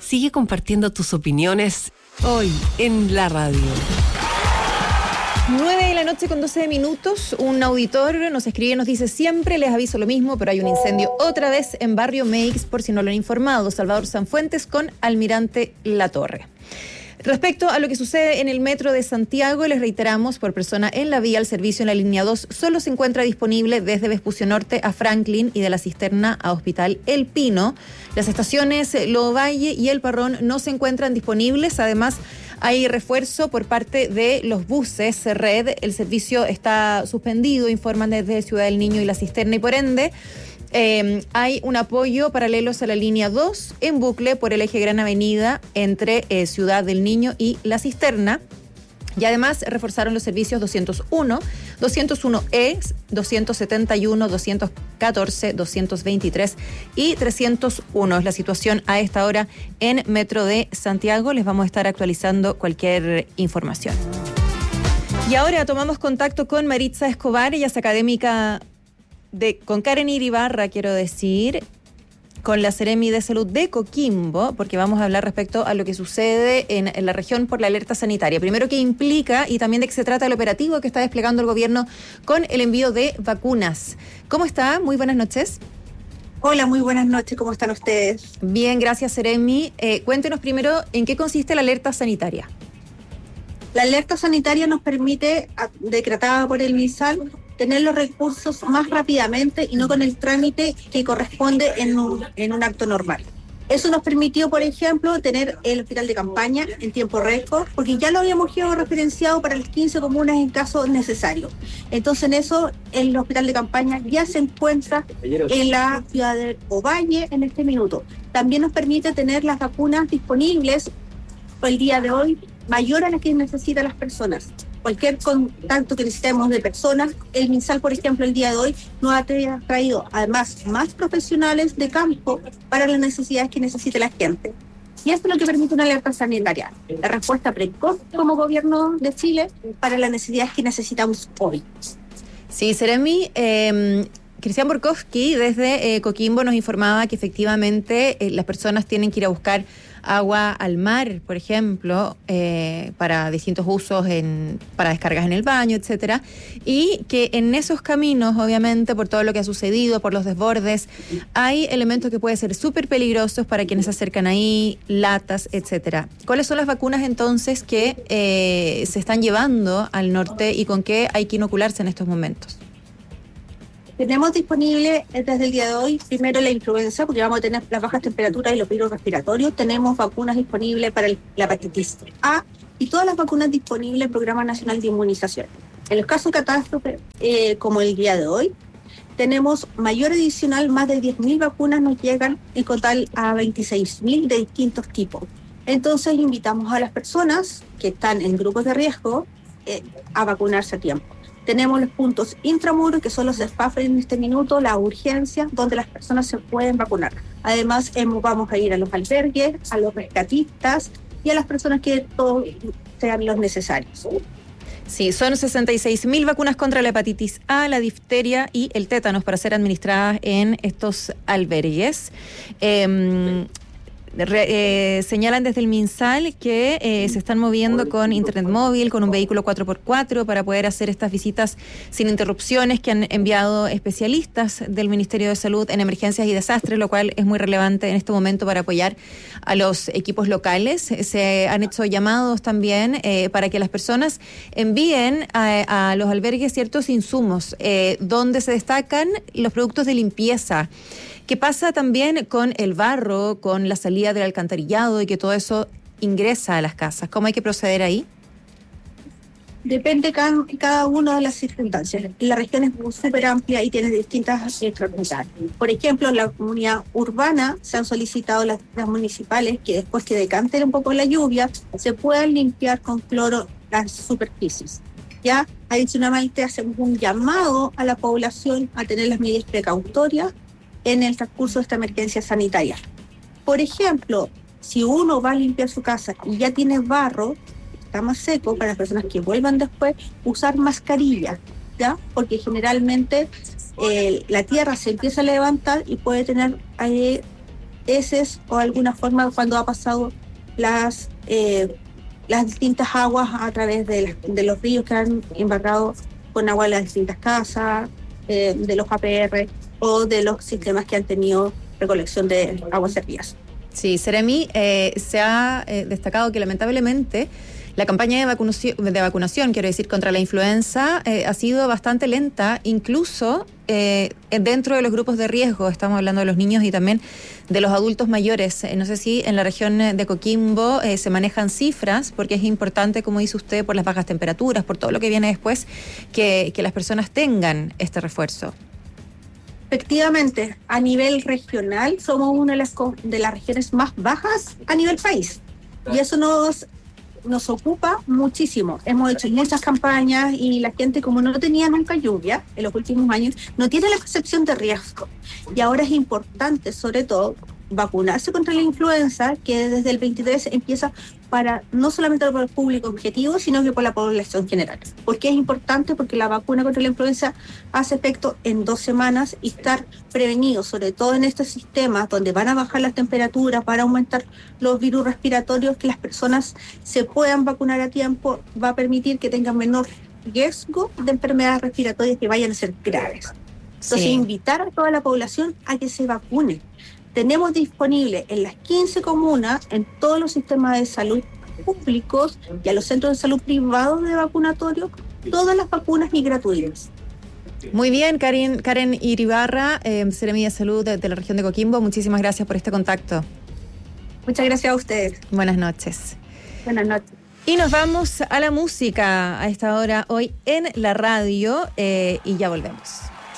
Sigue compartiendo tus opiniones hoy en la radio. 9:12 a.m. Un auditor nos escribe y nos dice: siempre les aviso lo mismo, pero hay un incendio otra vez en Barrio Meix, por si no lo han informado. Salvador Sanfuentes con Almirante Latorre. Respecto a lo que sucede en el metro de Santiago, les reiteramos, por persona en la vía, el servicio en la línea 2 solo se encuentra disponible desde Vespucio Norte a Franklin y de La Cisterna a Hospital El Pino. Las estaciones Lovalle y El Parrón no se encuentran disponibles. Además, hay refuerzo por parte de los buses Red. El servicio está suspendido, informan desde Ciudad del Niño y La Cisterna, y por ende hay un apoyo paralelos a la línea 2 en bucle por el eje Gran Avenida entre Ciudad del Niño y La Cisterna. Y además reforzaron los servicios 201, 201E, 271, 214, 223 y 301. Es la situación a esta hora en Metro de Santiago. Les vamos a estar actualizando cualquier información. Y ahora tomamos contacto con Maritza Escobar. Ella es académica con Karen Iribarra, quiero decir, con la Seremi de Salud de Coquimbo, porque vamos a hablar respecto a lo que sucede en la región por la alerta sanitaria. Primero, qué implica y también de qué se trata el operativo que está desplegando el gobierno con el envío de vacunas. ¿Cómo está? Muy buenas noches. Hola, muy buenas noches. ¿Cómo están ustedes? Bien, gracias, Seremi. Cuéntenos primero en qué consiste la alerta sanitaria. La alerta sanitaria nos permite, decretada por el MinSal, tener los recursos más rápidamente y no con el trámite que corresponde en un acto normal. Eso nos permitió, por ejemplo, tener el hospital de campaña en tiempo récord, porque ya lo habíamos georreferenciado para las 15 comunas en caso necesario. Entonces, en eso, el hospital de campaña ya se encuentra en la ciudad de Ovalle en este minuto. También nos permite tener las vacunas disponibles el día de hoy, mayor a la que necesitan las personas. Cualquier contacto que necesitemos de personas, el MinSal, por ejemplo, el día de hoy nos ha traído además más profesionales de campo para las necesidades que necesite la gente. Y esto es lo que permite una alerta sanitaria, la respuesta precoz como gobierno de Chile para las necesidades que necesitamos hoy. Sí, Seremi, Cristian Borkowski desde Coquimbo nos informaba que efectivamente las personas tienen que ir a buscar agua al mar, por ejemplo, para distintos usos, para descargas en el baño, etcétera, y que en esos caminos, obviamente, por todo lo que ha sucedido, por los desbordes, hay elementos que pueden ser súper peligrosos para quienes se acercan ahí, latas, etcétera. ¿Cuáles son las vacunas entonces que se están llevando al norte y con qué hay que inocularse en estos momentos? Tenemos disponible desde el día de hoy, primero la influenza, porque vamos a tener las bajas temperaturas y los virus respiratorios. Tenemos vacunas disponibles para la hepatitis A y todas las vacunas disponibles en el Programa Nacional de Inmunización. En los casos de catástrofe, como el día de hoy, tenemos mayor adicional, más de 10.000 vacunas nos llegan en total a 26.000 de distintos tipos. Entonces invitamos a las personas que están en grupos de riesgo a vacunarse a tiempo. Tenemos los puntos intramuros, que son los SPAF en este minuto, la urgencia, donde las personas se pueden vacunar. Además, vamos a ir a los albergues, a los rescatistas y a las personas que todos sean los necesarios. Sí, son 66.000 vacunas contra la hepatitis A, la difteria y el tétanos para ser administradas en estos albergues. Señalan desde el MinSal que se están moviendo con internet móvil, con un vehículo 4x4 para poder hacer estas visitas sin interrupciones, que han enviado especialistas del Ministerio de Salud en emergencias y desastres, lo cual es muy relevante en este momento para apoyar a los equipos locales. Se han hecho llamados también para que las personas envíen a los albergues ciertos insumos donde se destacan los productos de limpieza. ¿Qué pasa también con el barro, con la salida del alcantarillado y que todo eso ingresa a las casas? ¿Cómo hay que proceder ahí? Depende cada una de las circunstancias. La región es súper amplia y tiene distintas estructuras. Por ejemplo, en la comunidad urbana se han solicitado las municipales que después que decanten un poco la lluvia, se puedan limpiar con cloro las superficies. Ya, adicionalmente, hacemos un llamado a la población a tener las medidas precautorias en el transcurso de esta emergencia sanitaria. Por ejemplo, si uno va a limpiar su casa y ya tiene barro, está más seco, para las personas que vuelvan después, usar mascarilla, ¿ya? Porque generalmente la tierra se empieza a levantar y puede tener heces o alguna forma cuando ha pasado las distintas aguas a través de los ríos que han embarcado con agua de las distintas casas, de los APR o de los sistemas que han tenido recolección de aguas servidas. Sí, Seremi, se ha destacado que lamentablemente la campaña de vacunación, quiero decir, contra la influenza ha sido bastante lenta, incluso dentro de los grupos de riesgo. Estamos hablando de los niños y también de los adultos mayores. No sé si en la región de Coquimbo se manejan cifras, porque es importante, como dice usted, por las bajas temperaturas, por todo lo que viene después, que las personas tengan este refuerzo. Efectivamente, a nivel regional somos una de las regiones más bajas a nivel país. Y eso nos ocupa muchísimo. Hemos hecho muchas campañas y la gente, como no tenía nunca lluvia en los últimos años, no tiene la percepción de riesgo. Y ahora es importante, sobre todo, vacunarse contra la influenza, que desde el 23 empieza para no solamente para el público objetivo, sino que por la población general. ¿Por qué es importante? Porque la vacuna contra la influenza hace efecto en 2 semanas y estar prevenido, sobre todo en este sistema donde van a bajar las temperaturas, van a aumentar los virus respiratorios, que las personas se puedan vacunar a tiempo, va a permitir que tengan menor riesgo de enfermedades respiratorias que vayan a ser graves. Entonces, invitar a toda la población a que se vacune. Tenemos disponible en las 15 comunas, en todos los sistemas de salud públicos y a los centros de salud privados de vacunatorio, todas las vacunas y gratuitas. Muy bien, Karen Iribarra, Seremi de Salud de la región de Coquimbo, muchísimas gracias por este contacto. Muchas gracias a ustedes. Buenas noches. Buenas noches. Y nos vamos a la música a esta hora hoy en la radio y ya volvemos.